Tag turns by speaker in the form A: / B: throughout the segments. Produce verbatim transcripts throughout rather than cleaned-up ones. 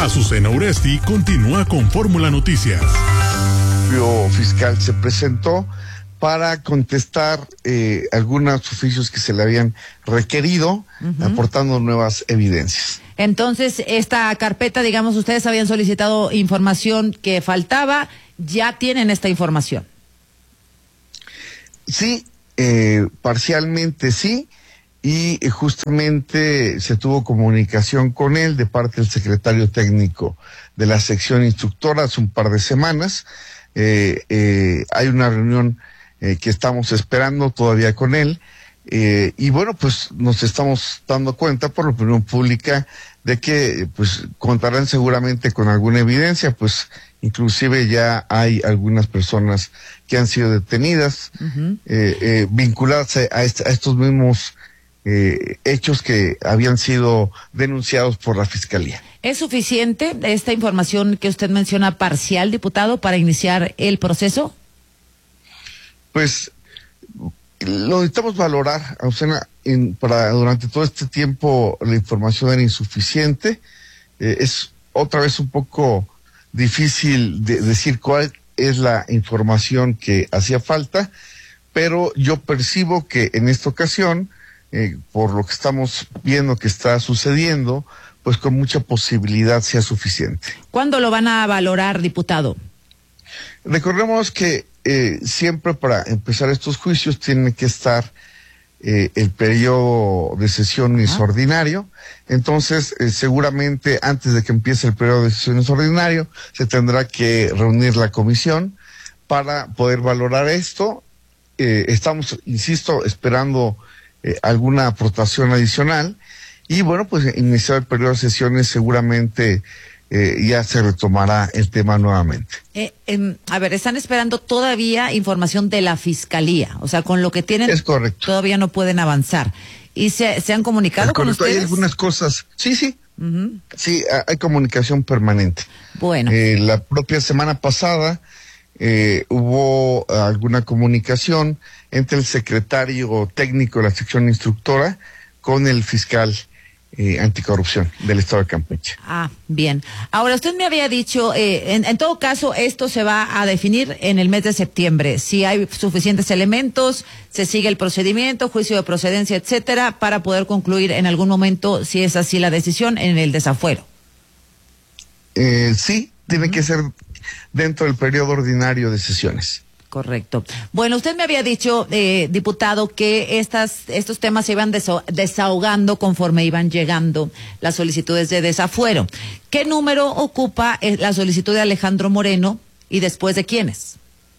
A: Azucena Uresti continúa con Fórmula Noticias.
B: El fiscal se presentó para contestar eh, algunos oficios que se le habían requerido, uh-huh. aportando nuevas evidencias.
C: Entonces, esta carpeta, digamos, ustedes habían solicitado información que faltaba, ¿ya tienen esta información?
B: Sí, eh, parcialmente sí, y eh, justamente se tuvo comunicación con él de parte del secretario técnico de la sección instructora hace un par de semanas. Eh, eh, hay una reunión eh, que estamos esperando todavía con él, eh, y bueno, pues nos estamos dando cuenta por la opinión pública de que pues contarán seguramente con alguna evidencia, pues inclusive ya hay algunas personas que han sido detenidas, uh-huh. eh, eh, vinculadas a, est- a estos mismos eh, hechos que habían sido denunciados por la Fiscalía.
C: ¿Es suficiente esta información que usted menciona parcial, diputado, para iniciar el proceso?
B: Pues lo necesitamos valorar, Azucena, en, para durante todo este tiempo la información era insuficiente. Eh, es otra vez un poco difícil de decir cuál es la información que hacía falta, pero yo percibo que en esta ocasión, eh, por lo que estamos viendo que está sucediendo, pues con mucha posibilidad sea suficiente.
C: ¿Cuándo lo van a valorar, diputado?
B: Recordemos que eh, siempre para empezar estos juicios tiene que estar eh, el periodo de sesiones ah. ordinario. Entonces, eh, seguramente antes de que empiece el periodo de sesiones ordinario, se tendrá que reunir la comisión para poder valorar esto. Eh, estamos, insisto, esperando eh, alguna aportación adicional. Y bueno, pues iniciado el periodo de sesiones seguramente eh, ya se retomará el tema nuevamente.
C: Eh, eh, a ver, están esperando todavía información de la Fiscalía, o sea, con lo que tienen
B: es correcto.
C: Todavía no pueden avanzar. ¿Y se, se han comunicado con ustedes?
B: Hay algunas cosas, sí, sí, uh-huh. sí, hay comunicación permanente.
C: Bueno.
B: Eh, la propia semana pasada eh, hubo alguna comunicación entre el secretario técnico de la sección instructora con el fiscal Eh, anticorrupción del Estado de Campeche.
C: Ah, bien. Ahora, usted me había dicho, eh, en, en todo caso, esto se va a definir en el mes de septiembre. Si hay suficientes elementos, se sigue el procedimiento, juicio de procedencia, etcétera, para poder concluir en algún momento, si es así la decisión, en el desafuero.
B: Eh, sí, tiene uh-huh. que ser dentro del periodo ordinario de sesiones.
C: Correcto. Bueno, usted me había dicho, eh, diputado, que estas, estos temas se iban desa- desahogando conforme iban llegando las solicitudes de desafuero. ¿Qué número ocupa eh, la solicitud de Alejandro Moreno y después de quiénes?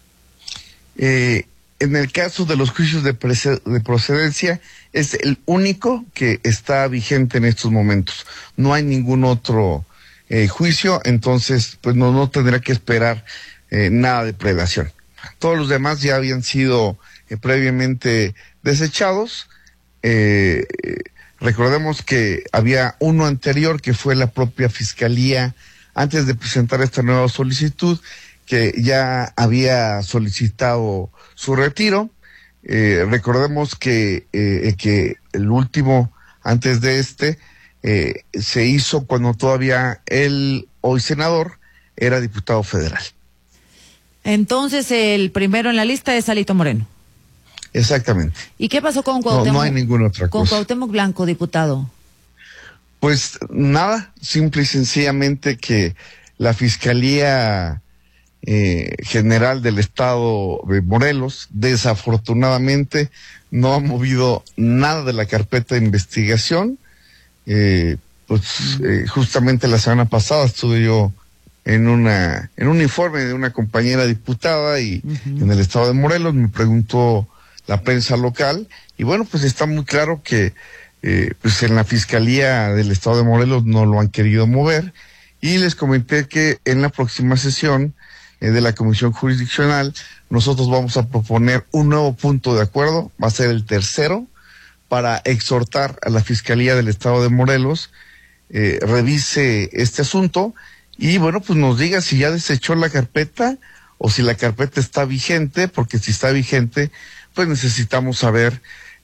B: Eh, en el caso de los juicios de, prece- de procedencia, es el único que está vigente en estos momentos. No hay ningún otro eh, juicio, entonces pues no, no tendrá que esperar eh, nada de predación. Todos los demás ya habían sido eh, previamente desechados. Eh, eh, recordemos que había uno anterior que fue la propia Fiscalía, antes de presentar esta nueva solicitud, que ya había solicitado su retiro. Eh, recordemos que, eh, que el último, antes de este, eh, se hizo cuando todavía él, hoy senador, era diputado federal.
C: Entonces, el primero en la lista es Alito Moreno.
B: Exactamente.
C: ¿Y qué pasó con Cuauhtémoc?
B: No, no hay ninguna otra
C: con
B: cosa.
C: Cuauhtémoc Blanco, diputado?
B: Pues nada, simple y sencillamente que la Fiscalía eh, General del Estado de Morelos, desafortunadamente, no ha movido nada de la carpeta de investigación. Eh, pues eh, justamente la semana pasada estuve yo en una en un informe de una compañera diputada y uh-huh. en el Estado de Morelos me preguntó la prensa local y bueno, pues está muy claro que eh, pues en la Fiscalía del Estado de Morelos no lo han querido mover y les comenté que en la próxima sesión eh, de la Comisión Jurisdiccional nosotros vamos a proponer un nuevo punto de acuerdo, va a ser el tercero, para exhortar a la Fiscalía del Estado de Morelos eh, revise este asunto y bueno, pues nos diga si ya desechó la carpeta o si la carpeta está vigente, porque si está vigente, pues necesitamos saber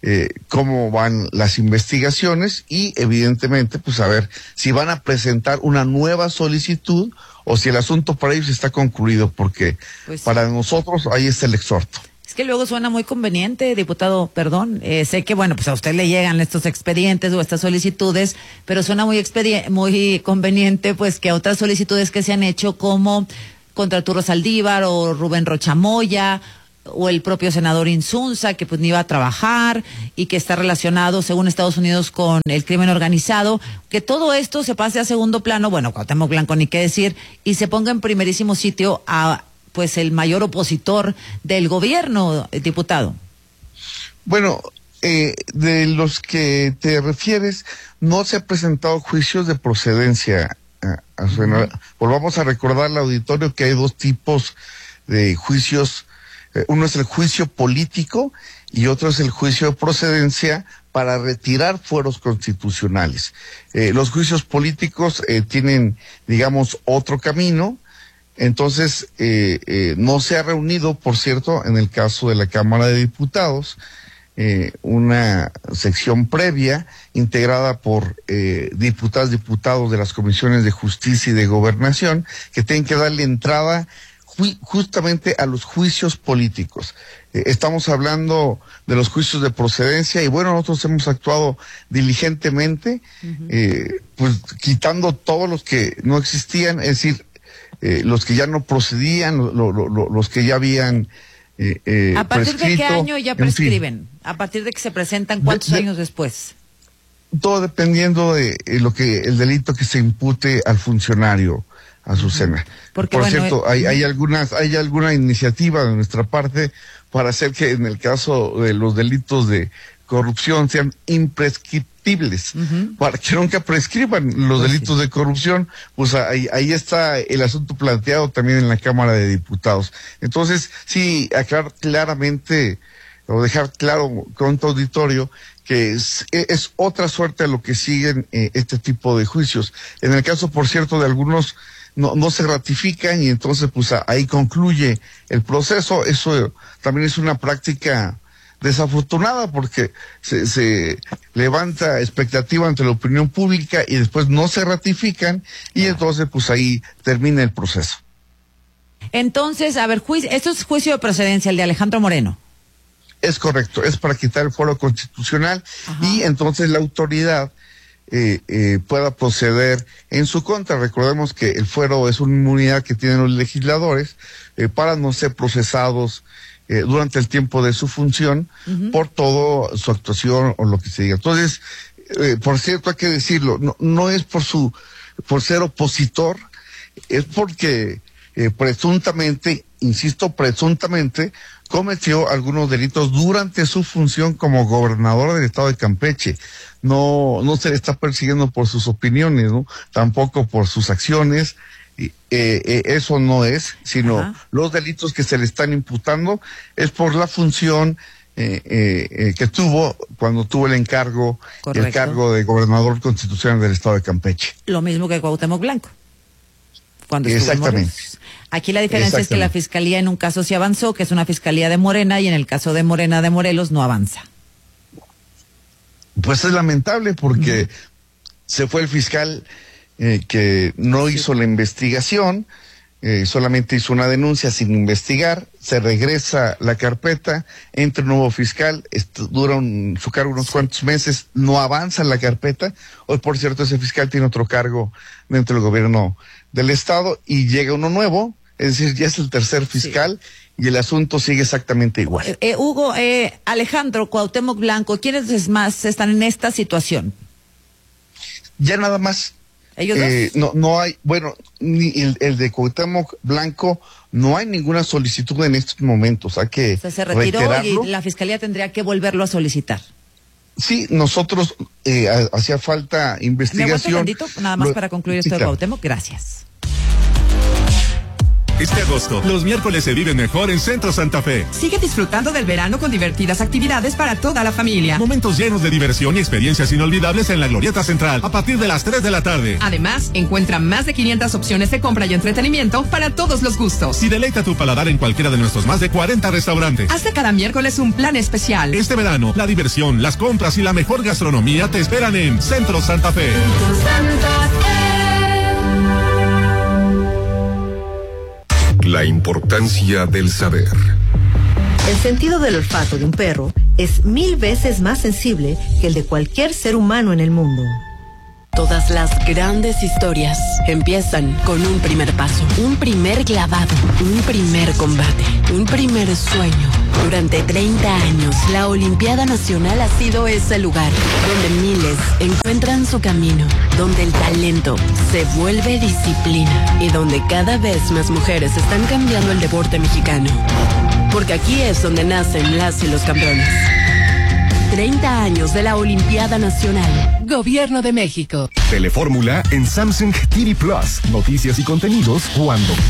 B: eh, cómo van las investigaciones y evidentemente pues a ver si van a presentar una nueva solicitud o si el asunto para ellos está concluido, porque pues, para nosotros ahí está el exhorto.
C: Es que luego suena muy conveniente, diputado, perdón, eh, sé que bueno, pues a usted le llegan estos expedientes o estas solicitudes, pero suena muy expedi- muy conveniente pues que otras solicitudes que se han hecho como contra Arturo Saldívar o Rubén Rochamoya o el propio senador Insunza, que pues ni iba a trabajar y que está relacionado, según Estados Unidos, con el crimen organizado, que todo esto se pase a segundo plano, bueno, Cuauhtémoc Blanco ni qué decir, y se ponga en primerísimo sitio a pues el mayor opositor del gobierno, diputado.
B: Bueno, eh, de los que te refieres, no se han presentado juicios de procedencia. A, a su uh-huh. Volvamos a recordar al auditorio que hay dos tipos de juicios. Uno es el juicio político y otro es el juicio de procedencia para retirar fueros constitucionales. Eh, los juicios políticos eh, tienen, digamos, otro camino. Entonces, eh, eh, no se ha reunido, por cierto, en el caso de la Cámara de Diputados, eh, una sección previa integrada por eh, diputadas, diputados de las comisiones de Justicia y de Gobernación, que tienen que darle entrada justamente a los juicios políticos. Eh, estamos hablando de los juicios de procedencia y bueno, nosotros hemos actuado diligentemente, uh-huh. eh, pues quitando todos los que no existían, es decir, eh, los que ya no procedían, lo, lo, lo, los que ya habían eh, eh,
C: ¿A partir
B: prescrito,
C: de qué año ya prescriben?
B: En fin.
C: ¿A partir de que se presentan cuántos
B: de, de,
C: años después?
B: Todo dependiendo de eh, lo que el delito que se impute al funcionario. Azucena. Porque, Por bueno, cierto, eh, hay, hay algunas, hay alguna iniciativa de nuestra parte para hacer que en el caso de los delitos de corrupción sean imprescriptibles, uh-huh. para que nunca prescriban los pues delitos sí. de corrupción, pues ahí, ahí está el asunto planteado también en la Cámara de Diputados. Entonces, sí, aclarar claramente, o dejar claro con tu auditorio, que es, es otra suerte a lo que siguen eh, este tipo de juicios. En el caso, por cierto, de algunos No, no se ratifican y entonces pues ahí concluye el proceso. Eso también es una práctica desafortunada porque se, se levanta expectativa ante la opinión pública y después no se ratifican y entonces pues ahí termina el proceso.
C: Entonces, a ver, juicio, esto es juicio de procedencia, el de Alejandro Moreno.
B: Es correcto, es para quitar el fuero constitucional. Ajá. Y entonces la autoridad Eh, eh, pueda proceder en su contra. Recordemos que el fuero es una inmunidad que tienen los legisladores eh, para no ser procesados eh, durante el tiempo de su función uh-huh. por toda su actuación o lo que se diga. Entonces, eh, por cierto, hay que decirlo, no, no es por su por ser opositor, es porque eh, presuntamente, insisto, presuntamente cometió algunos delitos durante su función como gobernador del estado de Campeche. No, no se le está persiguiendo por sus opiniones, ¿no? Tampoco por sus acciones. Eh, eh, eso no es, sino Ajá. los delitos que se le están imputando es por la función eh, eh, eh, que tuvo cuando tuvo el encargo, Correcto. el cargo de gobernador constitucional del estado de Campeche.
C: Lo mismo que Cuauhtémoc Blanco. Cuando
B: Exactamente.
C: Aquí la diferencia es que la fiscalía en un caso sí avanzó, que es una fiscalía de Morena, y en el caso de Morena de Morelos no avanza.
B: Pues es lamentable porque uh-huh. se fue el fiscal eh, que no sí. hizo la investigación, eh, solamente hizo una denuncia sin investigar, se regresa la carpeta, entra un nuevo fiscal, esto, dura un, su cargo unos sí. cuantos meses, no avanza la carpeta. Hoy, por cierto, ese fiscal tiene otro cargo dentro del gobierno del estado y llega uno nuevo, es decir, ya es el tercer fiscal sí. y el asunto sigue exactamente igual.
C: Eh, eh, Hugo, eh, Alejandro, Cuauhtémoc Blanco, ¿quiénes más están en esta situación?
B: Ya nada más.
C: ¿Ellos
B: eh,
C: dos?
B: No, no hay, bueno, ni el, el de Cuauhtémoc Blanco, no hay ninguna solicitud en estos momentos, hay que
C: o sea, se retiró
B: reiterarlo.
C: Y la fiscalía tendría que volverlo a solicitar.
B: Sí, nosotros eh, hacía falta investigación.
C: ¿Me aguanta tantito? Nada más
B: Lo,
C: para concluir
B: sí,
C: esto de
B: claro.
C: Cuauhtémoc. Gracias.
D: Este agosto, los miércoles se viven mejor en Centro Santa Fe.
E: Sigue disfrutando del verano con divertidas actividades para toda la familia.
D: Momentos llenos de diversión y experiencias inolvidables en la Glorieta Central a partir de las tres de la tarde.
E: Además, encuentra más de quinientas opciones de compra y entretenimiento para todos los gustos.
D: Y deleita tu paladar en cualquiera de nuestros más de cuarenta restaurantes.
E: Haz de cada miércoles un plan especial.
D: Este verano, la diversión, las compras y la mejor gastronomía te esperan en Centro Santa Fe.
E: Santa
F: Fe. La importancia del saber.
G: El sentido del olfato de un perro es mil veces más sensible que el de cualquier ser humano en el mundo.
H: Todas las grandes historias empiezan con un primer paso, un primer clavado, un primer combate, un primer sueño. Durante treinta años, la Olimpiada Nacional ha sido ese lugar donde miles encuentran su camino, donde el talento se vuelve disciplina y donde cada vez más mujeres están cambiando el deporte mexicano. Porque aquí es donde nacen las y los campeones. treinta años de la Olimpiada Nacional. Gobierno de México.
F: Telefórmula en Samsung T V Plus. Noticias y contenidos cuando